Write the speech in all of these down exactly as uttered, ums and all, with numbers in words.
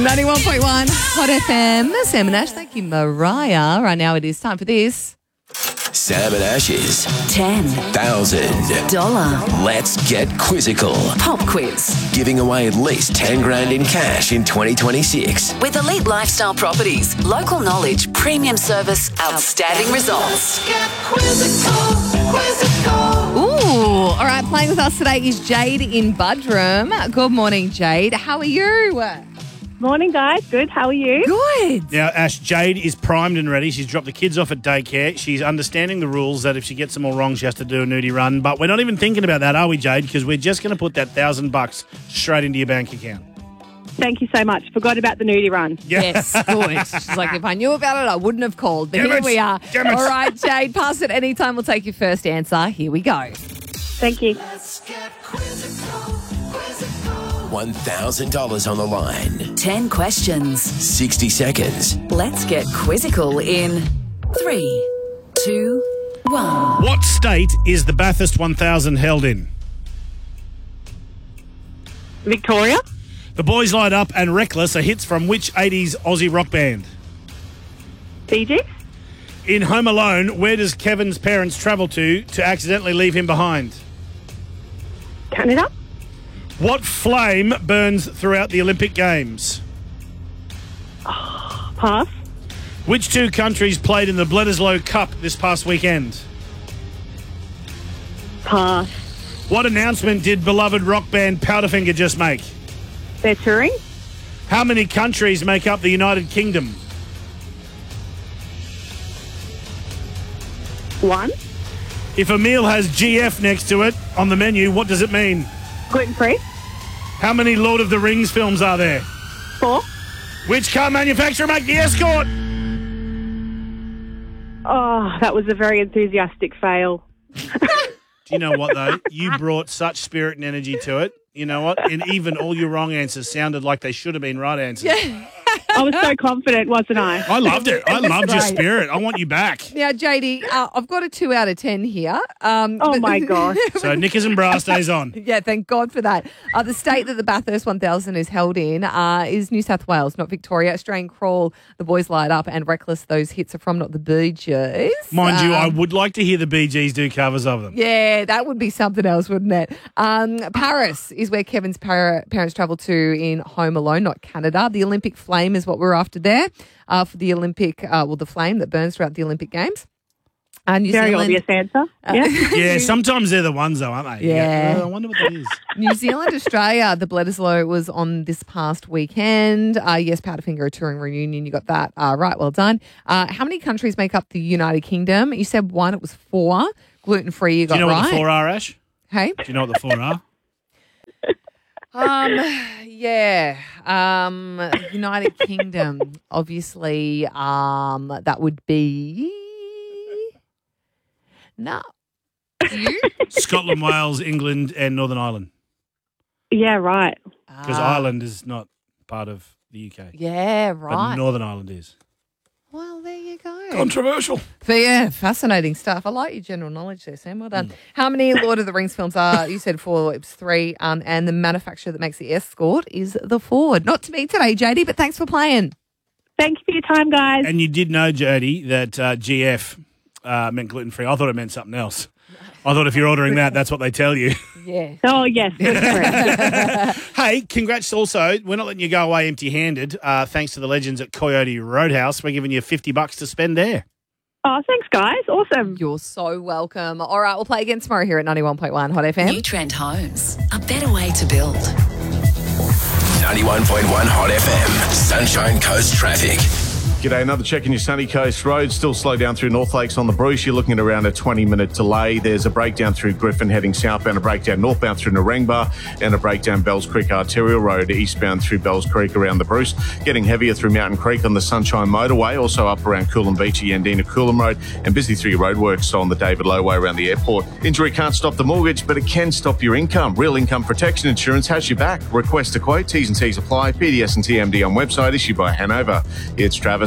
ninety-one point one Hot F M. Sam and Ash, thank you, Mariah. Right now it is time for this. Sam and Ash's ten thousand dollar Let's Get Quizzical. pop quiz Giving away at least ten grand in cash in twenty twenty-six. with Elite Lifestyle Properties. Local knowledge, premium service, outstanding results. Ooh, all right, playing with us today is Jade in Budrum. Good morning, Jade. How are you? Morning, guys. Good. How are you? Good. Now, Ash, Jade is primed and ready. She's dropped the kids off at daycare. She's understanding the rules that if she gets them all wrong, she has to do a nudie run. But we're not even thinking about that, are we, Jade? Because we're just going to put that thousand bucks straight into your bank account. Thank you so much. Forgot about the nudie run. Yeah. Yes, good. She's like, if I knew about it, I wouldn't have called. But Damn here it. we are. Damn it. All right, Jade, pass it anytime. We'll take your first answer. Here we go. Thank you. one thousand dollars on the line. ten questions. sixty seconds. Let's get quizzical in three, two, one. What state is the Bathurst one thousand held in? Victoria? The Boys Light Up and Reckless are hits from which eighties Aussie rock band? Fiji? In Home Alone, where does Kevin's parents travel to to accidentally leave him behind? Canada? What flame burns throughout the Olympic Games? Pass. Which two countries played in the Bledisloe Cup this past weekend? Pass. What announcement did beloved rock band Powderfinger just make? They're touring? How many countries make up the United Kingdom? One. If a meal has G F next to it on the menu, what does it mean? Gluten-free? How many Lord of the Rings films are there? Four. Which car manufacturer make the Escort? Oh, that was a very enthusiastic fail. Do you know what, though? You brought such spirit and energy to it. You know what? And even all your wrong answers sounded like they should have been right answers. Yeah. I was so confident, wasn't I? I loved it. I loved your great. spirit. I want you back. Now, J D, uh, I've got a two out of ten here. Um, Oh, but- my gosh. So Knickers and Bra stays on. Yeah, thank God for that. Uh, the state that the Bathurst one thousand is held in uh, is New South Wales, not Victoria. Australian Crawl, The Boys Light Up, and Reckless, those hits are from, not the Bee Gees. Mind you, I Um, would like to hear the Bee Gees do covers of them. Yeah, that would be something else, wouldn't it? Um, Paris is where Kevin's par- parents travel to in Home Alone, not Canada. The Olympic flame is what we're after there uh, for the Olympic, uh, well, the flame that burns throughout the Olympic Games. Uh, New Very Zealand, obvious answer. Yeah. Yeah, sometimes they're the ones, though, aren't they? Yeah. I wonder what that is. New Zealand, Australia, the Bledisloe was on this past weekend. Uh, yes, Powderfinger, a touring reunion. You got that uh, right. Well done. Uh, how many countries make up the United Kingdom? You said one. It was four. Gluten-free, you got Do you know right. what the four are, Ash? Hey? Do you know what the four are? Um, yeah. Um, United Kingdom, obviously, um, that would be... No. You? Scotland, Wales, England, and Northern Ireland. Yeah, right. Because Uh, Ireland is not part of the U K. Yeah, But right. Northern Ireland is. Well, there you go. Controversial. But yeah, fascinating stuff. I like your general knowledge there, Sam. Well Mm. done. How many Lord of the Rings films are? You said four, it was three. Um, and the manufacturer that makes the Escort is the Ford. Not to me today, J D, but thanks for playing. Thank you for your time, guys. And you did know, Jody, that uh, G F uh, meant gluten-free. I thought it meant something else. I thought if you're ordering that, that's what they tell you. Yeah. Oh, yes. That's correct. Hey, congrats also. We're not letting you go away empty-handed. Uh, thanks to the legends at Coyote Roadhouse. We're giving you fifty bucks to spend there. Oh, thanks, guys. Awesome. You're so welcome. All right, we'll play again tomorrow here at ninety-one point one Hot F M. New Trend Homes, a better way to build. ninety-one point one Hot F M. Sunshine Coast traffic. G'day, another check in your Sunny Coast Road. Still slow down through North Lakes on the Bruce. You're looking at around a twenty minute delay. There's a breakdown through Griffin heading southbound, a breakdown northbound through Narangba, and a breakdown Bells Creek Arterial Road eastbound through Bells Creek around the Bruce. Getting heavier through Mountain Creek on the Sunshine Motorway, also up around Coolum Beach, Yandina Coolum Road, and busy through your roadworks on the David Low Way around the airport. Injury can't stop the mortgage, but it can stop your income. Real Income Protection Insurance has your back. Request a quote. T's and C's apply. P D S and T M D on website issued by Hanover. It's Travis.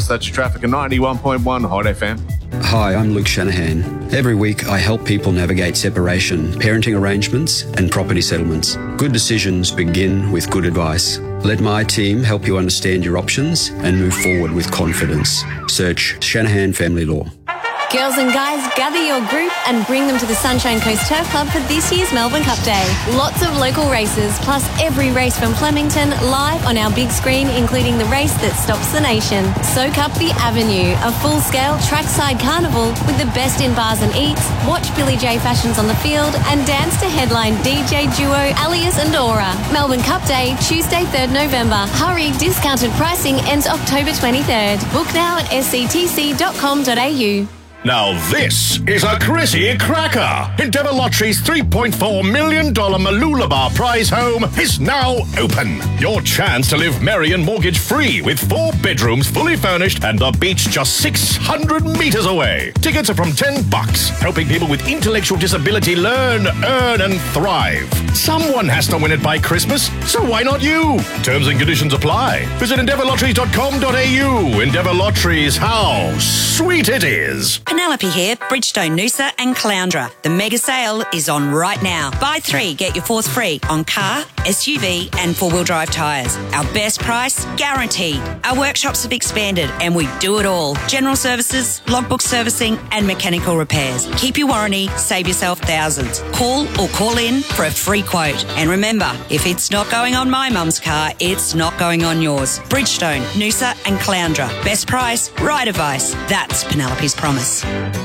That's your traffic at ninety-one point one Hot F M. Hi, I'm Luke Shanahan. Every week I help people navigate separation, parenting arrangements and property settlements. Good decisions begin with good advice. Let my team help you understand your options and move forward with confidence. Search Shanahan Family Law. Girls and guys, gather your group and bring them to the Sunshine Coast Turf Club for this year's Melbourne Cup Day. Lots of local races, plus every race from Flemington live on our big screen, including the race that stops the nation. Soak up the Avenue, a full-scale trackside carnival with the best in bars and eats, watch Billy J Fashions on the field, and dance to headline D J duo Alias and Aura. Melbourne Cup Day, Tuesday, third November. Hurry, discounted pricing ends October twenty-third. Book now at s c t c dot com dot a u. Now this is a Chrissy Cracker. Endeavour Lottery's three point four million dollars Mooloolaba prize home is now open. Your chance to live merry and mortgage-free with four bedrooms fully furnished and the beach just six hundred metres away. Tickets are from ten bucks, helping people with intellectual disability learn, earn and thrive. Someone has to win it by Christmas, so why not you? Terms and conditions apply. Visit endeavour lotteries dot com dot a u. Endeavour Lotteries, how sweet it is. Penelope here, Bridgestone, Noosa and Caloundra. The mega sale is on right now. Buy three, get your fourth free on car, S U V and four-wheel drive tyres. Our best price, guaranteed. Our workshops have expanded and we do it all. General services, logbook servicing and mechanical repairs. Keep your warranty, save yourself thousands. Call or call in for a free quote. And remember, if it's not going on my mum's car, it's not going on yours. Bridgestone, Noosa and Caloundra. Best price, right advice. That's Penelope's promise.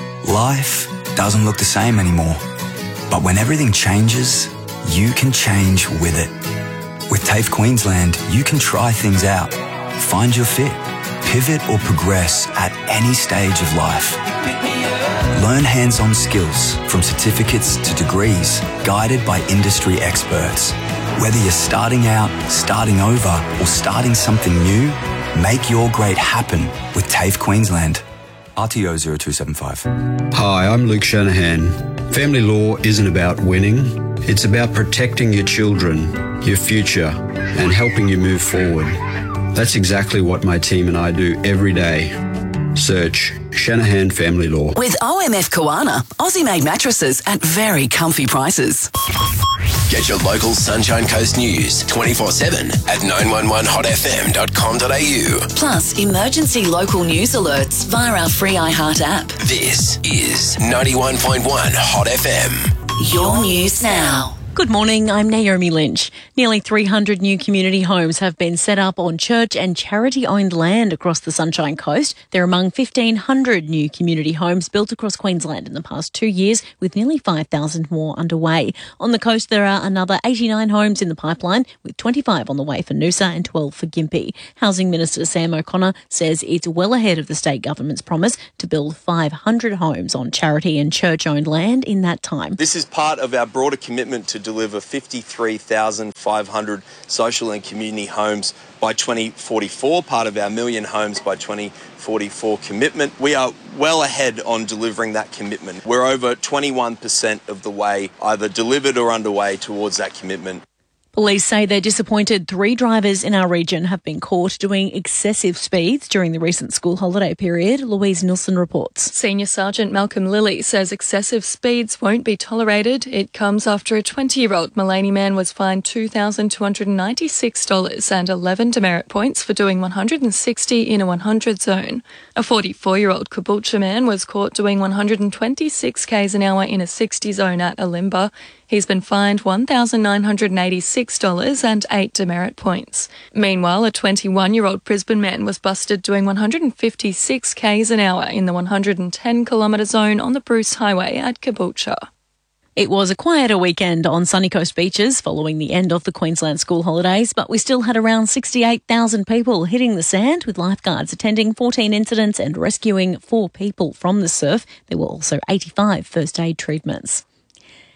Life doesn't look the same anymore. But when everything changes, you can change with it. With TAFE Queensland, you can try things out, find your fit, pivot or progress at any stage of life. Learn hands-on skills from certificates to degrees, guided by industry experts. Whether you're starting out, starting over, or starting something new, make your great happen with TAFE Queensland. R T O zero two seven five. Hi, I'm Luke Shanahan. Family law isn't about winning. It's about protecting your children, your future, and helping you move forward. That's exactly what my team and I do every day. Search Shanahan Family Law. With O M F Koana, Aussie-made mattresses at very comfy prices. Get your local Sunshine Coast news twenty-four seven at nine one one hot f m dot com dot a u. Plus, emergency local news alerts via our free iHeart app. This is ninety-one point one Hot F M. Your news now. Good morning, I'm Naomi Lynch. Nearly three hundred new community homes have been set up on church and charity-owned land across the Sunshine Coast. They're among fifteen hundred new community homes built across Queensland in the past two years, with nearly five thousand more underway. On the coast, there are another eighty-nine homes in the pipeline, with twenty-five on the way for Noosa and twelve for Gympie. Housing Minister Sam O'Connor says it's well ahead of the state government's promise to build five hundred homes on charity and church-owned land in that time. This is part of our broader commitment to deliver fifty-three thousand five hundred social and community homes by twenty forty-four, part of our million homes by twenty forty-four commitment. We are well ahead on delivering that commitment. We're over twenty-one percent of the way either delivered or underway towards that commitment. Police say they're disappointed three drivers in our region have been caught doing excessive speeds during the recent school holiday period. Louise Nilsson reports. Senior Sergeant Malcolm Lilly says excessive speeds won't be tolerated. It comes after a twenty-year-old Maleny man was fined two thousand two hundred ninety-six dollars and eleven demerit points for doing one hundred sixty in a one hundred zone. A forty-four-year-old Caboolture man was caught doing one hundred twenty-six k's an hour in a sixty zone at Alimba. He's been fined one thousand nine hundred eighty-six dollars and eight demerit points. Meanwhile, a twenty-one-year-old Brisbane man was busted doing one hundred fifty-six k's an hour in the one hundred ten kilometre zone on the Bruce Highway at Caboolture. It was a quieter weekend on Sunny Coast beaches following the end of the Queensland school holidays, but we still had around sixty-eight thousand people hitting the sand, with lifeguards attending fourteen incidents and rescuing four people from the surf. There were also eighty-five first aid treatments.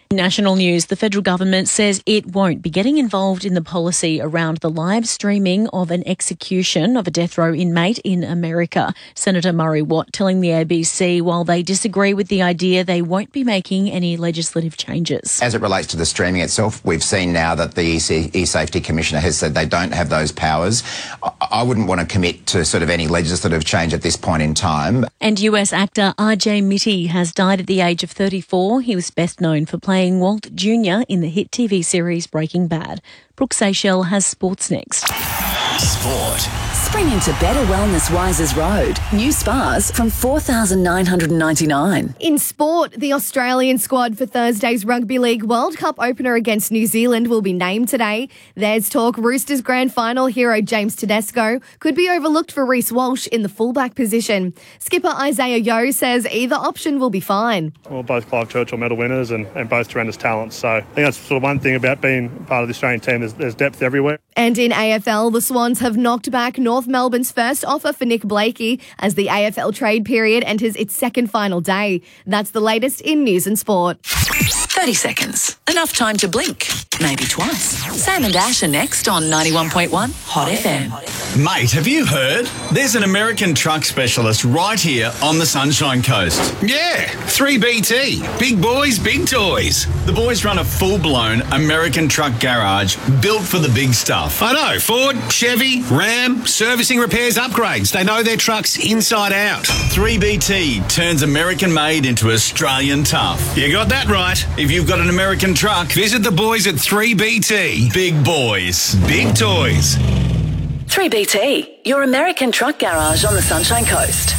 National news, the federal government says it won't be getting involved in the policy around the live streaming of an execution of a death row inmate in America. Senator Murray Watt telling the A B C while they disagree with the idea, they won't be making any legislative changes. As it relates to the streaming itself, we've seen now that the E-Safety Commissioner has said they don't have those powers. I wouldn't want to commit to sort of any legislative change at this point in time. And U S actor R J Mitte has died at the age of thirty-four. He was best known for playing Walt Junior in the hit T V series Breaking Bad. Brooke Seychelles has sports next. Sport. Spring into better wellness Wises Road. New spas from four thousand nine hundred ninety-nine dollars. In sport, the Australian squad for Thursday's Rugby League World Cup opener against New Zealand will be named today. There's talk Roosters grand final hero James Tedesco could be overlooked for Reece Walsh in the fullback position. Skipper Isaiah Yeo says either option will be fine. Well, both Clive Churchill medal winners and, and both tremendous talents. So I think that's sort of one thing about being part of the Australian team. There's, there's depth everywhere. And in A F L, the Swans have knocked back North Melbourne's first offer for Nick Blakey as the A F L trade period enters its second final day. That's the latest in news and sport. thirty seconds. Enough time to blink. Maybe twice. Sam and Ash are next on ninety-one point one Hot F M. Mate, have you heard? There's an American truck specialist right here on the Sunshine Coast. Yeah, three B T. Big boys, big toys. The boys run a full-blown American truck garage built for the big stuff. I know, Ford, Chevy, Ram, servicing, repairs, upgrades. They know their trucks inside out. three B T turns American-made into Australian tough. You got that right. If you've got an American truck, visit the boys at three B T. Big boys, big toys. three B T, your American truck garage on the Sunshine Coast.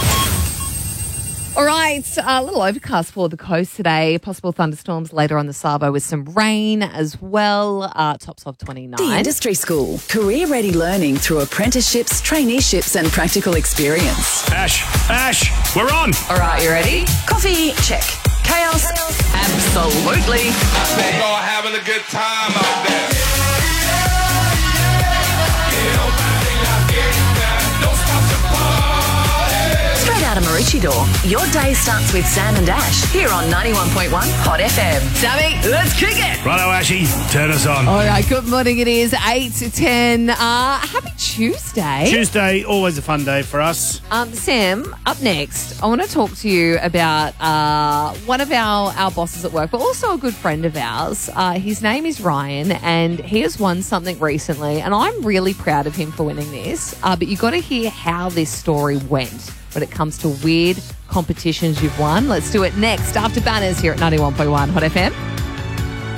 All right, a little overcast for the coast today. Possible thunderstorms later on the Savo with some rain as well. Uh, tops of twenty-nine. The Industry School, career-ready learning through apprenticeships, traineeships and practical experience. Ash, Ash, we're on. All right, you ready? Coffee, check. Chaos, absolutely. I think y'all having a good time out there. Straight out of Maroochydore, your day starts with Sam and Ash here on ninety-one point one Hot F M. Sammy, let's kick it. Righto, Ashy, turn us on. All right, good morning. It is eight to ten. Uh, happy Tuesday. Tuesday, always a fun day for us. Um, Sam, up next, I want to talk to you about uh, one of our, our bosses at work, but also a good friend of ours. Uh, his name is Ryan, and he has won something recently, and I'm really proud of him for winning this. Uh, but you got to hear how this story went when it comes to weird competitions you've won. Let's do it next after Banners here at ninety-one point one Hot F M.